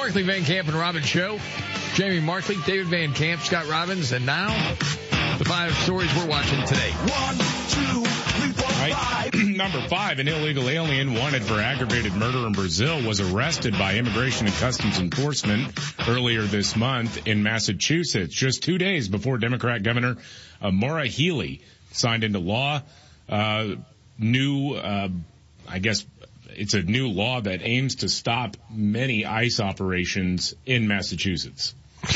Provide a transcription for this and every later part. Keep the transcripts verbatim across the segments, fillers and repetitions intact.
Markley, Van Camp, and Robbins Show. Jamie Markley, David Van Camp, Scott Robbins, and now the five stories we're watching today. One, two, three, four, right. Number five, an illegal alien wanted for aggravated murder in Brazil was arrested by Immigration and Customs Enforcement earlier this month in Massachusetts, just two days before Democrat Governor uh, Maura Healey signed into law uh, new, uh, I guess, it's a new law that aims to stop many ICE operations in Massachusetts.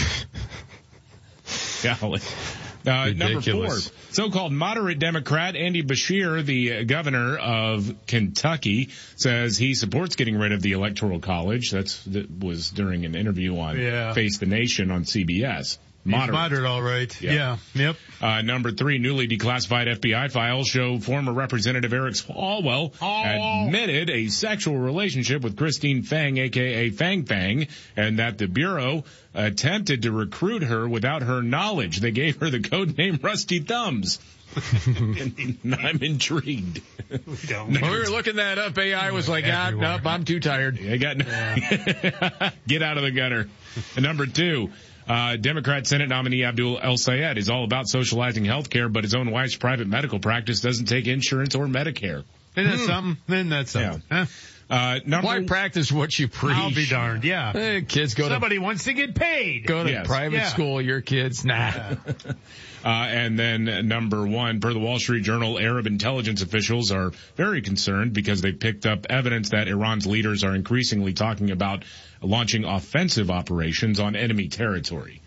Golly. Uh, number four, so-called moderate Democrat Andy Beshear, the governor of Kentucky, says he supports getting rid of the Electoral College. That's, that was during an interview on yeah. Face the Nation on C B S. Moderate. He's moderate, all right. Yeah. yeah. Yep. Uh, number three, newly declassified F B I files show former Representative Eric Swalwell oh. admitted a sexual relationship with Christine Fang, a k a. Fang Fang, and that the Bureau attempted to recruit her without her knowledge. They gave her the code name Rusty Thumbs. I'm intrigued. We don't. When we were looking that up, A I was like, ah, nope, I'm too tired. I got yeah. Get out of the gutter. And number two, Uh, Democrat Senate nominee Abdul El Sayed is all about socializing health care, but his own wife's private medical practice doesn't take insurance or Medicare. Isn't that hmm. something? Then that's something. Yeah. Huh? Uh, number Why practice what you preach? I'll be darned, yeah. Hey, kids go Somebody to, wants to get paid. Go to yes. private yeah. school, your kids, nah. Yeah. Uh, and then uh, number one, per the Wall Street Journal, Arab intelligence officials are very concerned because they picked up evidence that Iran's leaders are increasingly talking about launching offensive operations on enemy territory.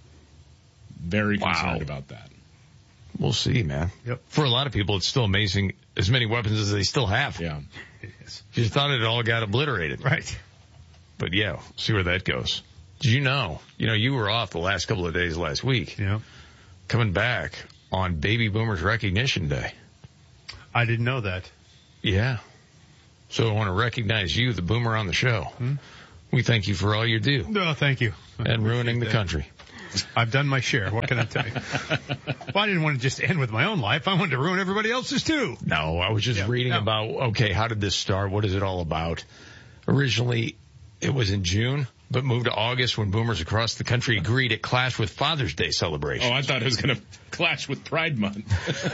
Very concerned wow. about that. We'll see, man. Yep. For a lot of people, it's still amazing as many weapons as they still have. Yeah. You thought it all got obliterated. Right. But yeah, see where that goes. Did you know? You know, you were off the last couple of days last week. Yeah. Coming back on Baby Boomers Recognition Day. I didn't know that. Yeah. So I want to recognize you, the boomer on the show. Hmm? We thank you for all you do. No, thank you. And ruining the country. I've done my share. What can I tell you? Well, I didn't want to just end with my own life. I wanted to ruin everybody else's too. No, I was just yeah, reading no. about, okay, how did this start? What is it all about? Originally, it was in June, but moved to August when boomers across the country agreed it clashed with Father's Day celebrations. Oh, I thought it was going to clash with Pride Month.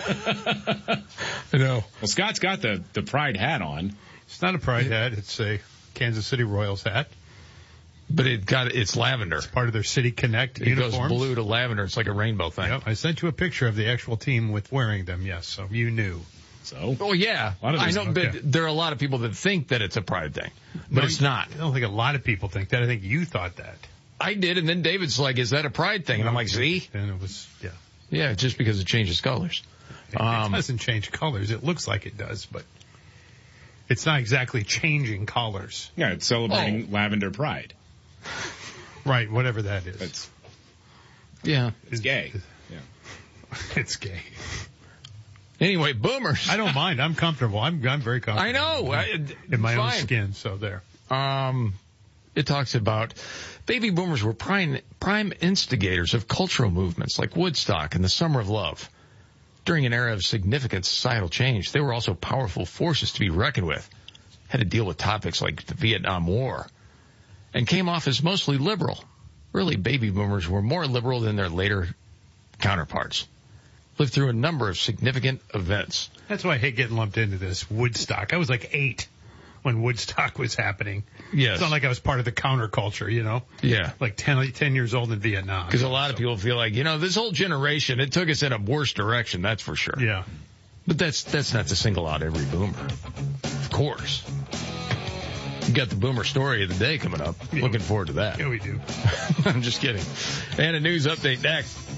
I know. Well, Scott's got the, the Pride hat on. It's not a Pride hat. It's a Kansas City Royals hat. But it got, it's lavender. It's part of their City Connect it uniforms. It goes blue to lavender. It's like a rainbow thing. Yep. I sent you a picture of the actual team with wearing them, yes, so you knew. So? Oh, yeah. I know, okay. But there are a lot of people that think that it's a Pride thing. But no, it's not. I don't think a lot of people think that. I think you thought that. I did, and then David's like, is that a Pride thing? And I'm like, see? And it was, yeah. Yeah, just because it changes colors. It, um, it doesn't change colors. It looks like it does, but it's not exactly changing colors. Yeah, it's celebrating oh. Lavender Pride. Right, whatever that is. It's, yeah. It's gay. Yeah. It's gay. Anyway, boomers. I don't mind. I'm comfortable. I'm I'm very comfortable. I know. I, in my fine. own skin, so there. Um, it talks about baby boomers were prime, prime instigators of cultural movements like Woodstock and the Summer of Love. During an era of significant societal change, they were also powerful forces to be reckoned with. Had to deal with topics like the Vietnam War. And came off as mostly liberal. Really, baby boomers were more liberal than their later counterparts. Lived through a number of significant events. That's why I hate getting lumped into this. Woodstock. I was like eight when Woodstock was happening. Yes. It's not like I was part of the counterculture, you know? Yeah. Like ten, ten years old in Vietnam. Because a lot of people feel like, you know, this whole generation, it took us in a worse direction, that's for sure. Yeah. But that's, that's not to single out every boomer. Of course. We got the boomer story of the day coming up. Yeah. Looking forward to that. Yeah, we do. I'm just kidding. And a news update next.